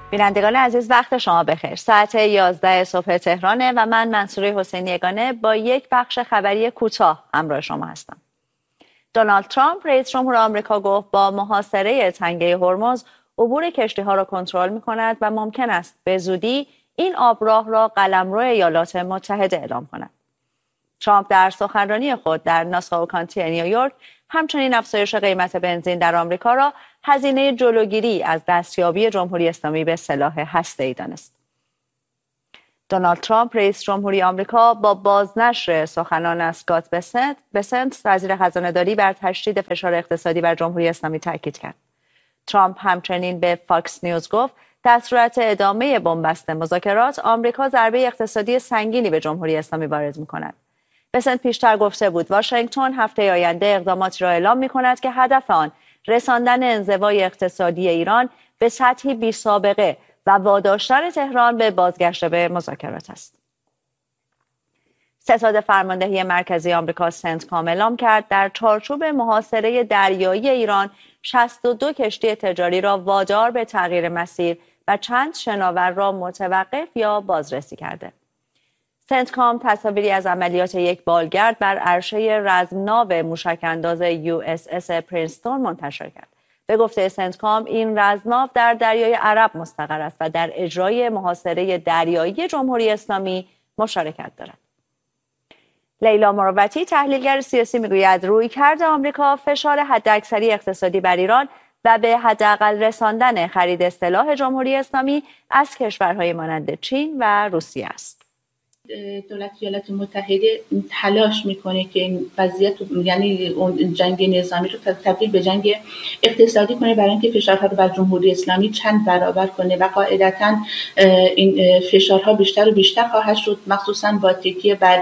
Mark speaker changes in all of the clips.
Speaker 1: بینندگان عزیز، وقت شما بخیر. ساعت 11 صبح تهرانه و من منصوره حسینی یگانه با یک بخش خبری کوتاه همراه شما هستم. دونالد ترامپ رئیس جمهور آمریکا گفت با محاصره تنگه هرمز عبور کشتی‌ها را کنترل می‌کند و ممکن است به زودی این آبراه را قلمرو ایالات متحده اعلام کند. ترامپ در سخنرانی خود در ناساو کانتی نیویورک همچنین افزایش قیمت بنزین در آمریکا را هزینه جلوگیری از دستیابی جمهوری اسلامی به سلاح هسته‌ای دانست. دونالد ترامپ رئیس جمهوری آمریکا با بازنشر سخنان اسکات بسنت وزیر خزانه‌داری بر تشدید فشار اقتصادی بر جمهوری اسلامی تاکید کرد. ترامپ همچنین به فاکس نیوز گفت در صورت ادامه بنبست مذاکرات آمریکا ضربه اقتصادی سنگینی به جمهوری اسلامی وارد می‌کند. بسنت پیشتر گفته بود واشنگتن هفته آینده اقداماتی را اعلام می‌کند که هدف آن رساندن انزوای اقتصادی ایران به سطحی بی‌سابقه و واداشتن تهران به بازگشت به مذاکرات است. ستاد فرماندهی مرکزی آمریکا سنتکام اعلام کرد در چارچوب محاصره دریایی ایران 62 کشتی تجاری را وادار به تغییر مسیر و چند شناور را متوقف یا بازرسی کرده. سنتکام تصاویری از عملیات یک بالگرد بر عرشه رزمناو موشک‌انداز USS پرینستون منتشر کرد. به گفته سنتکام این رزمناو در دریای عرب مستقر است و در اجرای محاصره دریایی جمهوری اسلامی مشارکت دارد. لیلا مروتی تحلیلگر سیاسی میگوید رویکرد آمریکا فشار حداکثری اقتصادی بر ایران و به حداقل رساندن خرید سلاح جمهوری اسلامی از کشورهای مانند چین و روسیه است.
Speaker 2: دولت ایالات متحده تلاش میکنه که این وضعیت یعنی اون جنگ نظامی رو تبدیل به جنگ اقتصادی کنه برای اینکه فشارها رو بر جمهوری اسلامی چند برابر کنه و قاعدتاً این فشارها بیشتر و بیشتر خواهد شد، مخصوصاً با تکیه بر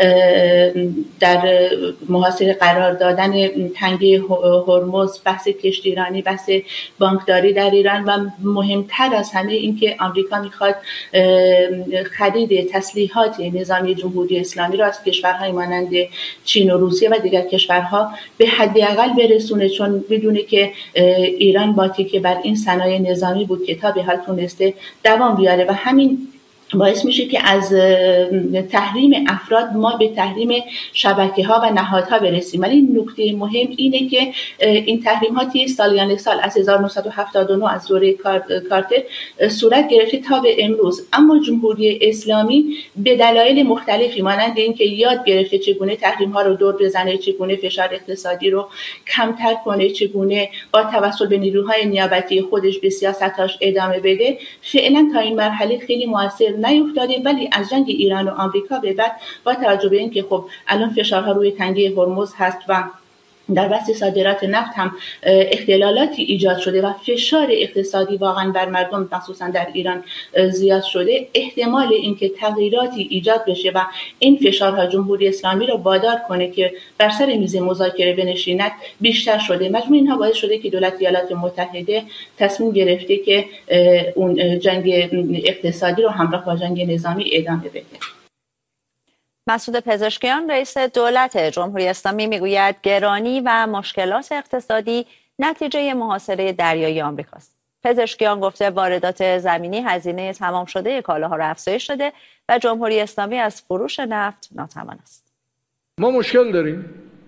Speaker 2: در محاصره قرار دادن تنگه هرمز، بحث کشتیرانی، بحث بانکداری در ایران و مهمتر از همه اینکه آمریکا میخواد خرید تسلیحات نظامی جمهوری اسلامی را از کشورهای مانند چین و روسیه و دیگر کشورها به حداقل برسونه، چون بدونه که ایران با تکیه بر این صنایع نظامی بود که تا به حال تونسته دوام بیاره و همین باعث میشه که از تحریم افراد ما به تحریم شبکه‌ها و نهادها برسیم. ولی نکته مهم اینه که این تحریم‌ها طی سالیان سال از 1979 از دوره کارتر صورت گرفته تا به امروز، اما جمهوری اسلامی به دلایل مختلفی مانند اینکه یاد گرفته چگونه تحریم‌ها رو دور بزنه، چگونه فشار اقتصادی رو کمتر کنه، چگونه با توسل به نیروهای نیابتی خودش به سیاستاش ادامه بده، فعلا تا این مرحله خیلی موثر نیفتاده. ولی از جنگ ایران و آمریکا به بعد با توجه به اینکه خب الان فشارها روی تنگه هرمز هست و در بحث صادرات نفت هم اختلالاتی ایجاد شده و فشار اقتصادی واقعا بر مردم مخصوصا در ایران زیاد شده، احتمال اینکه تغییراتی ایجاد بشه و این فشارها جمهوری اسلامی را وادار کنه که بر سر میز مذاکره بنشیند بیشتر شده. مجموع اینها باعث شده که دولت ایالات متحده تصمیم گرفته که اون جنگ اقتصادی رو همراه با جنگ نظامی ادامه بده.
Speaker 1: مسعود پزشکیان رئیس دولت جمهوری اسلامی میگوید گرانی و مشکلات اقتصادی نتیجه محاصره دریایی آمریکاست. پزشکیان گفته واردات زمینی هزینه تمام شده کالاها را افزایش داده و جمهوری اسلامی از فروش نفت ناتوان است.
Speaker 3: ما مشکل داریم.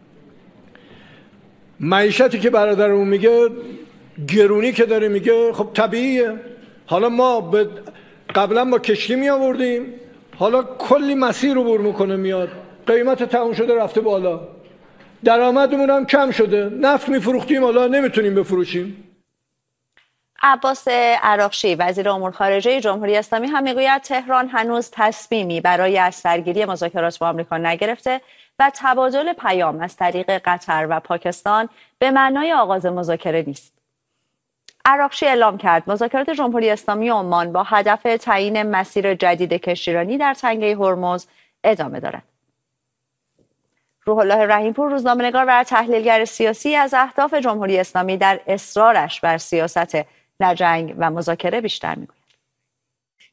Speaker 3: معیشتی که برادرمون میگه، گرونی که داره میگه، خب طبیعیه. حالا ما قبلا با کشتی می آوردیم، حالا کلی مسیر رو بر میکنه میاد، قیمت تموم شده رفته بالا، درآمدمون هم کم شده، نفت میفروختیم حالا نمیتونیم بفروشیم.
Speaker 1: عباس عراقچی وزیر امور خارجه جمهوری اسلامی هم میگوید تهران هنوز تصمیمی برای از سرگیری مذاکرات با آمریکا نگرفته و تبادل پیام از طریق قطر و پاکستان به معنای آغاز مذاکره نیست. عراقچی اعلام کرد مذاکرات جمهوری اسلامی عمان با هدف تعیین مسیر جدید کشتیرانی در تنگه هرمز ادامه دارد. روح الله رحیمپور روزنامه‌نگار و تحلیلگر سیاسی از اهداف جمهوری اسلامی در اصرارش بر سیاست نه جنگ و مذاکره بیشتر میگوید.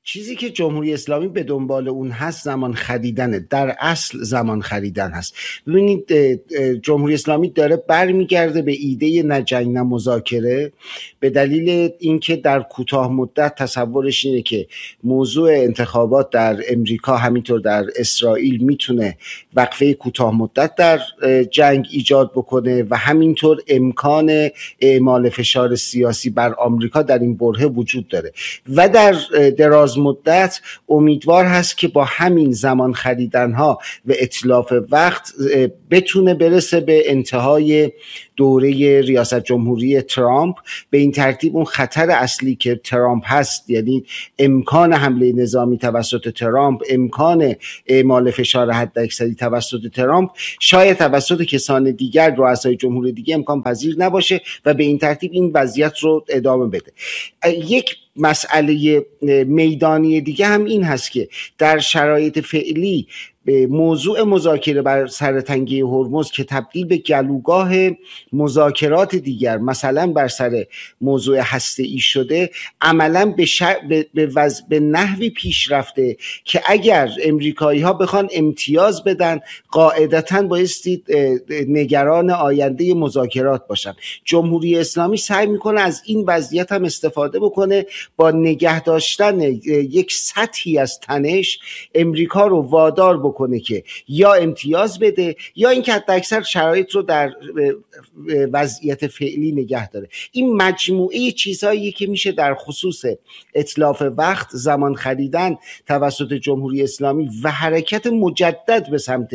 Speaker 4: چیزی که جمهوری اسلامی به دنبال اون هست زمان خریدنه، در اصل زمان خریدن هست. ببینید جمهوری اسلامی داره برمیگرده به ایده نه جنگ نه مذاکره، به دلیل اینکه در کوتاه مدت تصورش اینه که موضوع انتخابات در امریکا همینطور در اسرائیل میتونه وقفه کوتاه مدت در جنگ ایجاد بکنه و همینطور امکان اعمال فشار سیاسی بر آمریکا در این برهه وجود داره و در دراز مدت امیدوار هست که با همین زمان خریدنها و اتلاف وقت بتونه برسه به انتهای دوره ریاست جمهوری ترامپ. به این ترتیب اون خطر اصلی که ترامپ هست، یعنی امکان حمله نظامی توسط ترامپ، امکان اعمال فشار حداکثری توسط ترامپ، شاید توسط کسان دیگر، رؤسای جمهور دیگه امکان پذیر نباشه و به این ترتیب این وضعیت رو ادامه بده. یک مسئله میدانی دیگه هم این هست که در شرایط فعلی موضوع مذاکره بر سر تنگه هرمز که تبدیل به گلوگاه مذاکرات دیگر، مثلا بر سر موضوع هسته‌ای شده، عملا به نحوی پیش رفته که اگر امریکایی ها بخوان امتیاز بدن قاعدتاً بایستی نگران آینده مذاکرات باشن. جمهوری اسلامی سعی میکنه از این وضعیت هم استفاده بکنه، با نگه داشتن یک سطحی از تنش امریکا رو وادار بکنه که یا امتیاز بده یا اینکه حداکثر شرایط رو در وضعیت فعلی نگه داره. این مجموعه چیزهایی که میشه در خصوص اتلاف وقت، زمان خریدن توسط جمهوری اسلامی و حرکت مجدد به سمت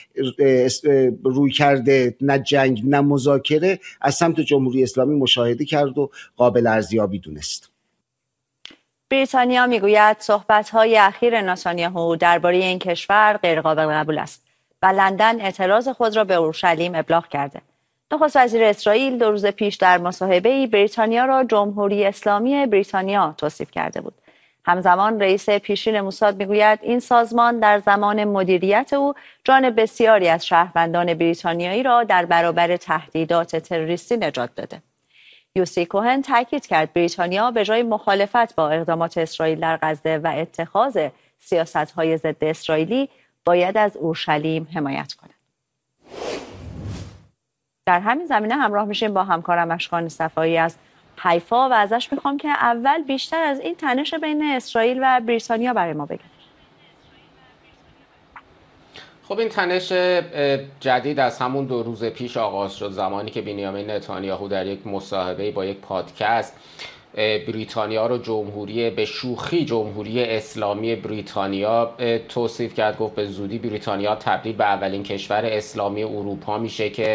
Speaker 4: رویکرد نه جنگ نه مذاکره از سمت جمهوری اسلامی مشاهده کرد و قابل ارزیابی دونست.
Speaker 1: بریتانیا میگوید صحبت‌های اخیر نتانیاهو درباره این کشور غیرقابل قبول است و لندن اعتراض خود را به اورشلیم ابلاغ کرده. نخست وزیر اسرائیل 2 روز پیش در مصاحبه‌ای بریتانیا را جمهوری اسلامی بریتانیا توصیف کرده بود. همزمان رئیس پیشین موساد میگوید این سازمان در زمان مدیریت او جان بسیاری از شهروندان بریتانیایی را در برابر تهدیدات تروریستی نجات داده. یوسی کوهن تاکید کرد بریتانیا به جای مخالفت با اقدامات اسرائیل در غزه و اتخاذ سیاست‌های ضد اسرائیلی باید از اورشلیم حمایت کند. در همین زمینه همراه میشیم با همکارم اشکان صفایی از حیفا و ازش میخوام که اول بیشتر از این تنش بین اسرائیل و بریتانیا برای ما بگه.
Speaker 5: خب این تنش جدید از همون 2 روز پیش آغاز شد، زمانی که بنیامین نتانیاهو در یک مصاحبه با یک پادکست بریتانیا رو به شوخی جمهوری اسلامی بریتانیا توصیف کرد. گفت به زودی بریتانیا تبدیل به اولین کشور اسلامی اروپا میشه که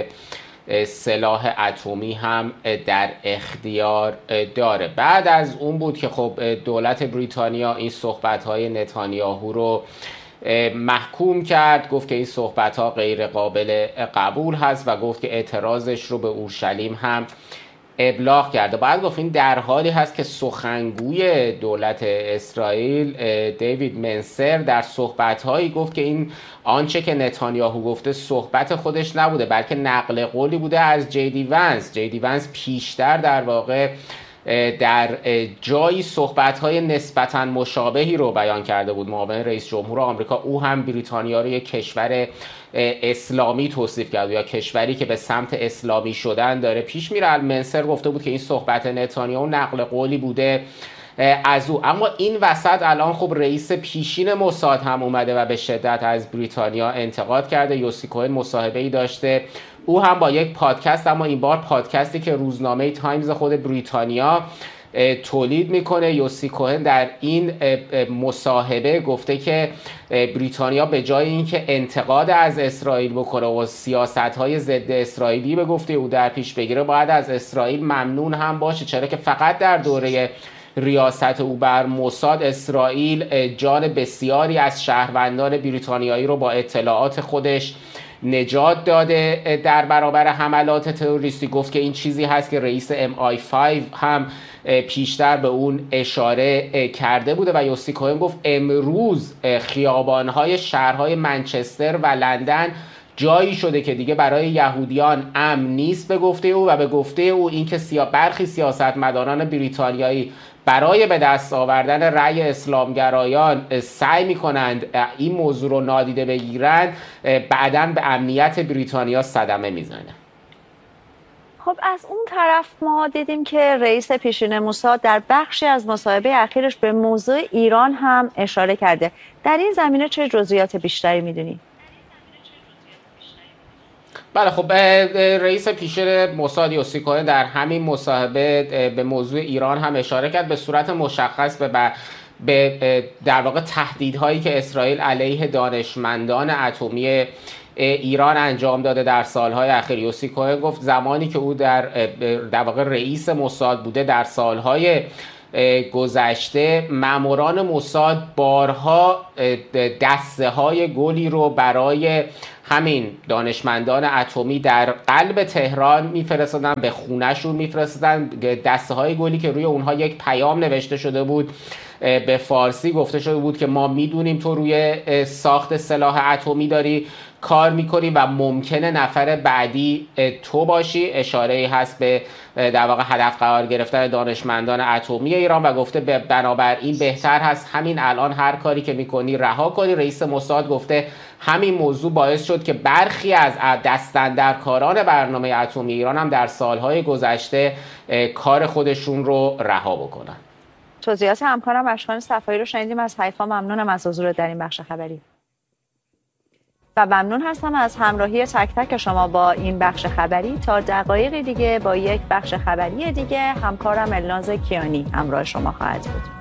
Speaker 5: سلاح اتمی هم در اختیار داره. بعد از اون بود که خب دولت بریتانیا این صحبت‌های نتانیاهو رو محکوم کرد، گفت که این صحبت‌ها غیر قابل قبول هست و گفت که اعتراضش رو به اورشلیم هم ابلاغ کرده. بعد گفت این در حالی هست که سخنگوی دولت اسرائیل دیوید منسر در صحبت‌هایی گفت که این آنچه که نتانیاهو گفته صحبت خودش نبوده بلکه نقل قولی بوده از جی دی ونس پیشتر در واقع در جایی صحبت‌های نسبتاً مشابهی رو بیان کرده بود. معاون رئیس جمهور آمریکا او هم بریتانیا رو یک کشور اسلامی توصیف کرد یا کشوری که به سمت اسلامی شدن داره پیش میره. منسر گفته بود که این صحبت نتانیاهو نقل قولی بوده از او. اما این وسط الان خب رئیس پیشین موساد هم اومده و به شدت از بریتانیا انتقاد کرده. یوسی کوهن مصاحبه‌ای داشته او هم با یک پادکست، اما این بار پادکستی که روزنامه تایمز خود بریتانیا تولید میکنه. یوسی کوهن در این مصاحبه گفته که بریتانیا به جای اینکه انتقاد از اسرائیل بکنه و سیاست‌های ضد اسرائیلی به گفته او در پیش بگیره، باید از اسرائیل ممنون هم باشه، چرا که فقط در دوره ریاست او بر موساد اسرائیل جان بسیاری از شهروندان بریتانیایی رو با اطلاعات خودش نجات داده در برابر حملات تروریستی. گفت که این چیزی هست که رئیس MI5 هم پیشتر به اون اشاره کرده بوده و یوسی کوهن گفت امروز خیابان‌های شهرهای منچستر و لندن جایی شده که دیگه برای یهودیان امن نیست به گفته او و به گفته او اینکه برخی سیاستمداران بریتانیایی برای به دست آوردن رأی اسلامگرایان سعی میکنند این موضوع رو نادیده بگیرند، بعداً به امنیت بریتانیا صدمه میزنه.
Speaker 1: خب از اون طرف ما دیدیم که رئیس پیشین موساد در بخشی از مصاحبه اخیرش به موضوع ایران هم اشاره کرده. در این زمینه چه جزئیات بیشتری میدونی؟
Speaker 5: بله خب رئیس پیشین موساد یوسی کوهن در همین مصاحبه به موضوع ایران هم اشاره کرد، به صورت مشخص به در واقع تهدیدهایی که اسرائیل علیه دانشمندان اتمی ایران انجام داده در سالهای اخیر. یوسی کوهن گفت زمانی که او در واقع رئیس موساد بوده در سالهای گذشته، ماموران موساد بارها دسته های گلی رو برای همین دانشمندان اتمی در قلب تهران میفرستادن، به خونهشون میفرستادن، دسته های گلی که روی اونها یک پیام نوشته شده بود، به فارسی گفته شده بود که ما میدونیم تو روی ساخت سلاح اتمی داری کار میکنی و ممکنه نفر بعدی تو باشی. اشاره هست به در واقع هدف قرار گرفتن دانشمندان اتمی ایران و گفته بنابراین بهتر هست همین الان هر کاری که میکنی رها کنی. رئیس موساد گفته همین موضوع باعث شد که برخی از دستاندرکاران برنامه اتمی ایران هم در سالهای گذشته کار خودشون رو رها بکنن.
Speaker 1: توضیحات همکارم اشکان صفایی رو شنیدیم از حیفا. ممنونم از حضور در این بخش خبری و ممنون هستم از همراهی تک تک شما با این بخش خبری. تا دقایق دیگه با یک بخش خبری دیگه همکارم الناز کیانی همراه شما خواهد بود.